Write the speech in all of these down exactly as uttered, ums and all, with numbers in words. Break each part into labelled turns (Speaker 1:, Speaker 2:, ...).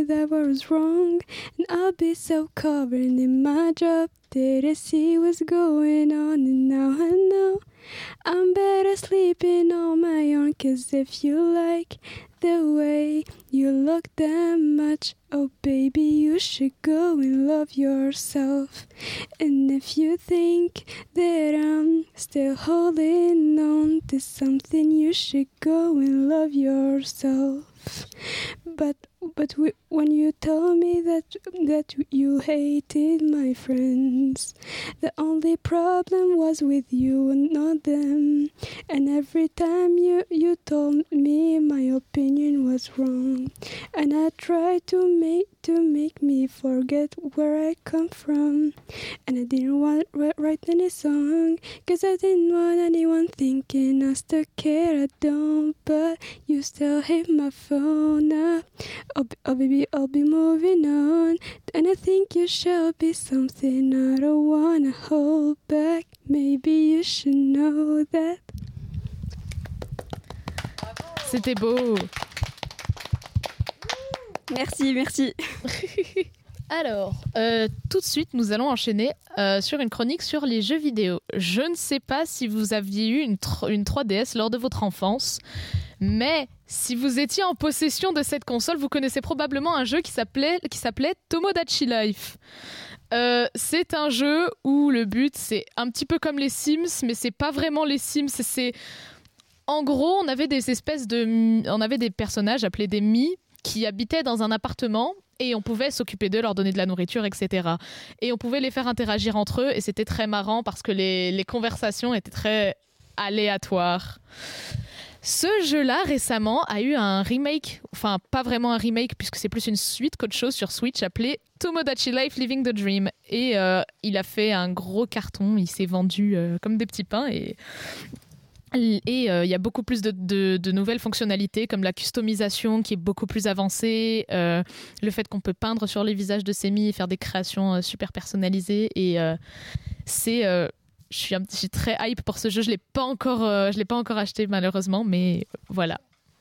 Speaker 1: that was wrong, and I'll be so covered in my job. Didn't see what's going on, and now I know I'm better sleeping on my own. Cause if you like the way you look that much, oh baby, you should go and love yourself. And if you think that I'm still holding on to something, you should go and love yourself. But but we, when you told me that that you hated my friends, the only problem was with you and not them. And every time you, you told me my opinion was wrong, and I tried to make to make me forget where I come from. And I didn't want to write any song, cause I didn't want anyone thinking I still care. I don't, but you still hit my phone up. Oh, oh baby, I'll be moving on, and I think you should be something I don't wanna hold back. Maybe you should know that.
Speaker 2: C'était beau.
Speaker 1: Merci, merci.
Speaker 2: Alors, euh, tout de suite, nous allons enchaîner euh, sur une chronique sur les jeux vidéo. Je ne sais pas si vous aviez eu une, tr- une trois D S lors de votre enfance, mais si vous étiez en possession de cette console, vous connaissez probablement un jeu qui s'appelait, qui s'appelait Tomodachi Life. Euh, c'est un jeu où le but, c'est un petit peu comme les Sims, mais c'est pas vraiment les Sims, c'est... c'est... En gros, on avait des espèces de... On avait des personnages appelés des Mi qui habitaient dans un appartement et on pouvait s'occuper d'eux, leur donner de la nourriture, et cetera. Et on pouvait les faire interagir entre eux et c'était très marrant parce que les, les conversations étaient très aléatoires. Ce jeu-là, récemment, a eu un remake, enfin pas vraiment un remake puisque c'est plus une suite qu'autre chose sur Switch appelé Tomodachi Life Living the Dream. Et euh, il a fait un gros carton, il s'est vendu euh, comme des petits pains et... Et il euh, y a beaucoup plus de, de, de nouvelles fonctionnalités comme la customisation qui est beaucoup plus avancée, euh, le fait qu'on peut peindre sur les visages de ses mi et faire des créations euh, super personnalisées. Et euh, c'est, euh, je suis un petit très hype pour ce jeu. Je l'ai pas encore, euh, je l'ai pas encore acheté malheureusement, mais voilà.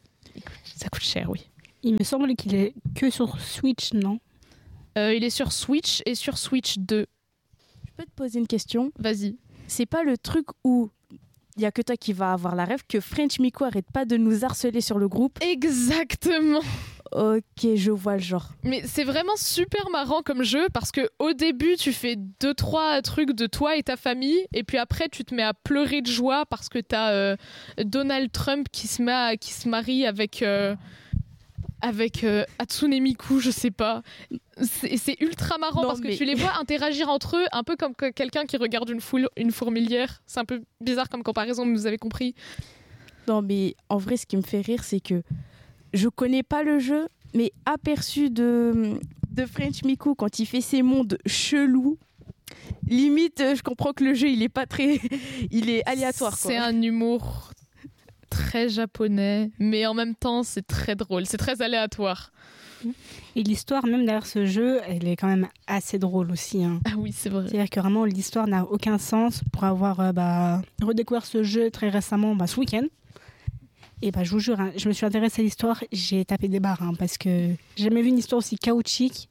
Speaker 2: Ça coûte cher, oui.
Speaker 3: Il me semble qu'il est que sur Switch, non ?
Speaker 2: euh, Il est sur Switch et sur Switch deux.
Speaker 4: Je peux te poser une question ?
Speaker 2: Vas-y.
Speaker 4: C'est pas le truc où il y a que toi qui va avoir la rêve que French Miku arrête pas de nous harceler sur le groupe.
Speaker 2: Exactement.
Speaker 4: Ok, je vois le genre.
Speaker 2: Mais c'est vraiment super marrant comme jeu parce que au début tu fais deux trois trucs de toi et ta famille et puis après tu te mets à pleurer de joie parce que t'as euh, Donald Trump qui se met à, qui se marie avec euh, avec euh, Hatsune Miku, je sais pas. C'est, c'est ultra marrant non, parce mais... que tu les vois interagir entre eux un peu comme quelqu'un qui regarde une, foule, une fourmilière. C'est un peu bizarre comme comparaison, mais vous avez compris.
Speaker 4: Non mais en vrai ce qui me fait rire c'est que je connais pas le jeu, mais aperçu de, de French Miku quand il fait ses mondes chelous, limite je comprends que le jeu il est pas très... il est aléatoire.
Speaker 2: C'est
Speaker 4: quoi.
Speaker 2: un humour très japonais, mais en même temps c'est très drôle, c'est très aléatoire.
Speaker 3: Et l'histoire même derrière ce jeu, elle est quand même assez drôle aussi. Hein.
Speaker 2: Ah oui, c'est vrai.
Speaker 3: C'est-à-dire que vraiment l'histoire n'a aucun sens pour avoir euh, bah, redécouvert ce jeu très récemment, bah, ce week-end. Et bah, je vous jure, hein, je me suis intéressée à l'histoire, j'ai tapé des barres hein, parce que j'ai jamais vu une histoire aussi chaotique.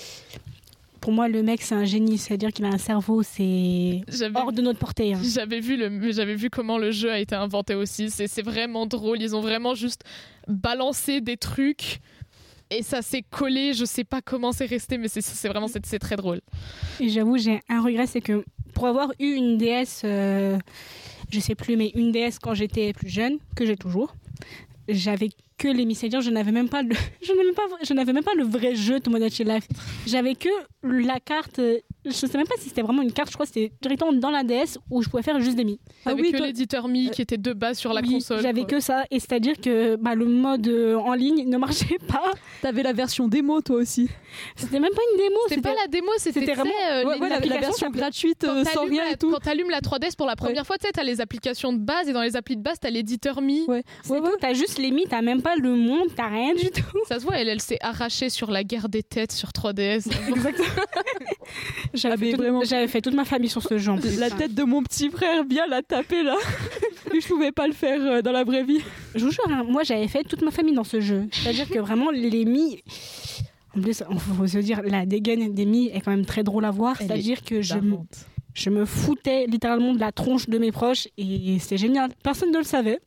Speaker 3: Pour moi, le mec, c'est un génie, c'est-à-dire qu'il a un cerveau, c'est j'avais hors de notre portée. Hein.
Speaker 2: J'avais vu le, j'avais vu comment le jeu a été inventé aussi. C'est, c'est vraiment drôle. Ils ont vraiment juste balancé des trucs et ça s'est collé. Je sais pas comment c'est resté, mais c'est, c'est vraiment c'est, c'est très drôle.
Speaker 3: Et j'avoue, j'ai un regret, c'est que pour avoir eu une D S, euh, je sais plus, mais une D S quand j'étais plus jeune, que j'ai toujours, j'avais que les Messages, je n'avais même pas le, je n'avais pas, je n'avais même pas le vrai jeu Tomodachi Life. J'avais que la carte, je sais même pas si c'était vraiment une carte, je crois que c'était directement dans la D S où je pouvais faire juste des Mi.
Speaker 2: Ah oui, que toi, l'éditeur Mi euh, qui était de base sur la
Speaker 3: oui,
Speaker 2: console.
Speaker 3: J'avais
Speaker 2: quoi.
Speaker 3: que ça, et c'est-à-dire que bah, le mode euh, en ligne ne marchait pas.
Speaker 5: T'avais la version démo toi aussi.
Speaker 3: C'était même pas une démo.
Speaker 2: C'était, c'était pas la démo, c'était,
Speaker 3: c'était vraiment
Speaker 2: euh,
Speaker 5: ouais, ouais, la, la version gratuite euh, sans rien
Speaker 2: la,
Speaker 5: et tout.
Speaker 2: Quand t'allumes la trois D S pour la première ouais. fois, tu sais, t'as les applications de base et dans les applis de base, t'as l'éditeur Mi.
Speaker 5: Ouais.
Speaker 3: Ouais, ouais. T'as juste les Mi, t'as même pas le monde, t'as rien du tout.
Speaker 2: Ça se voit, elle, elle s'est arrachée sur la guerre des têtes sur trois D S.
Speaker 3: Exactement. J'avais, ah, fait toute, vraiment... j'avais fait toute ma famille sur ce jeu.
Speaker 5: La tête de mon petit frère bien la taper là. Lui, je pouvais pas le faire euh, dans la vraie vie.
Speaker 3: Je vous jure, hein, moi j'avais fait toute ma famille dans ce jeu. C'est-à-dire que vraiment les Mi, En plus, il faut se dire, la dégaine d'Amy est quand même très drôle à voir.
Speaker 2: Elle
Speaker 3: C'est-à-dire que je, m-
Speaker 2: Hilarante.
Speaker 3: je me foutais littéralement de la tronche de mes proches et c'était génial. Personne ne le savait.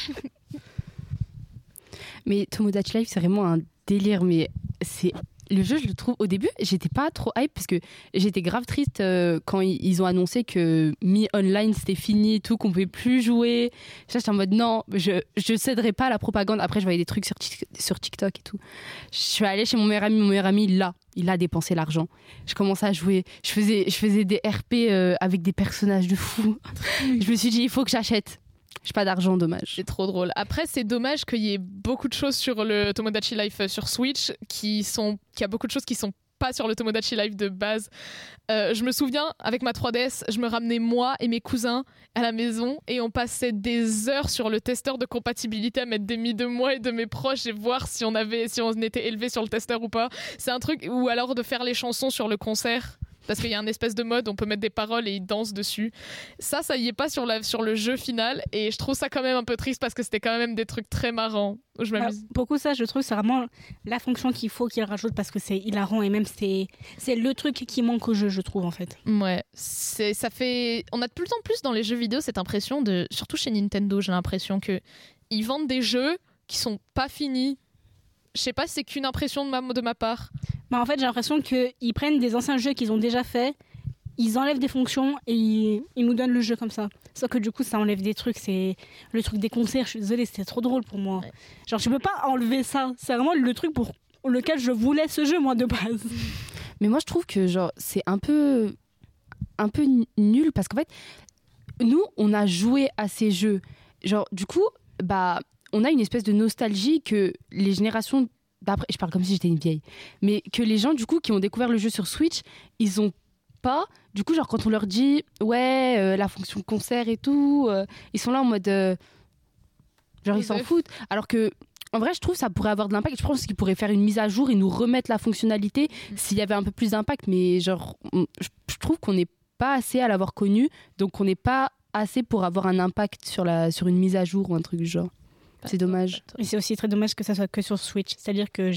Speaker 6: Mais Tomodachi Life, c'est vraiment un délire. Mais c'est le jeu, je le trouve. Au début, j'étais pas trop hype parce que j'étais grave triste euh, quand ils, ils ont annoncé que Mi Online c'était fini et tout, qu'on pouvait plus jouer. Ça, j'étais en mode non, je je céderai pas à la propagande. Après, je voyais des trucs sur, Tik- sur TikTok et tout. Je suis allée chez mon meilleur ami. Mon meilleur ami, là, il a dépensé l'argent. Je commençais à jouer. Je faisais je faisais des R P euh, avec des personnages de fou. Je me suis dit, il faut que j'achète. J'ai pas d'argent, dommage.
Speaker 2: C'est trop drôle. Après, c'est dommage qu'il y ait beaucoup de choses sur le Tomodachi Life euh, sur Switch qui sont, qu'il y a beaucoup de choses qui sont pas sur le Tomodachi Life de base. Euh, je me souviens, avec ma trois D S, je me ramenais moi et mes cousins à la maison et on passait des heures sur le testeur de compatibilité à mettre des mi de moi et de mes proches et voir si on avait, si on était élevé sur le testeur ou pas. C'est un truc, ou alors de faire les chansons sur le concert. Parce qu'il y a un espèce de mode, on peut mettre des paroles et ils dansent dessus. Ça, ça y est pas sur, la, sur le jeu final. Et je trouve ça quand même un peu triste parce que c'était quand même des trucs très marrants. Où je
Speaker 3: Bah,
Speaker 2: m'amuse.
Speaker 3: beaucoup ça, je trouve, c'est vraiment la fonction qu'il faut qu'il rajoute parce que c'est hilarant et même c'est, c'est le truc qui manque au jeu, je trouve, en fait.
Speaker 2: Ouais, c'est, ça fait. On a de plus en plus dans les jeux vidéo cette impression de. Surtout chez Nintendo, j'ai l'impression que ils vendent des jeux qui sont pas finis. Je sais pas si c'est qu'une impression de ma, de ma part.
Speaker 3: Bah, en fait, j'ai l'impression qu'ils prennent des anciens jeux qu'ils ont déjà faits, ils enlèvent des fonctions et ils, ils nous donnent le jeu comme ça. Sauf que du coup, ça enlève des trucs. C'est le truc des concerts, je suis désolée, c'était trop drôle pour moi.
Speaker 2: Ouais.
Speaker 3: Genre, je peux pas enlever ça. C'est vraiment le truc pour lequel je voulais ce jeu, moi, de base.
Speaker 6: Mais moi, je trouve que genre c'est un peu, un peu n- nul parce qu'en fait, nous, on a joué à ces jeux. Genre, du coup, bah, on a une espèce de nostalgie que les générations d'après, je parle comme si j'étais une vieille, mais que les gens, du coup, qui ont découvert le jeu sur Switch, ils ont pas. Du coup, genre, quand on leur dit, ouais, euh, la fonction concert et tout, euh, ils sont là en mode. euh, genre, ils s'en
Speaker 2: Joseph.
Speaker 6: foutent. Alors que. En vrai, je trouve que ça pourrait avoir de l'impact. Je pense qu'ils pourraient faire une mise à jour et nous remettre la fonctionnalité s'il y avait un peu plus d'impact. Mais genre, on- je je trouve qu'on n'est pas assez à l'avoir connu, donc on n'est pas assez pour avoir un impact sur, la, sur une mise à jour ou un truc du genre. C'est dommage.
Speaker 3: Et c'est aussi très dommage que ça soit que sur Switch. C'est-à-dire que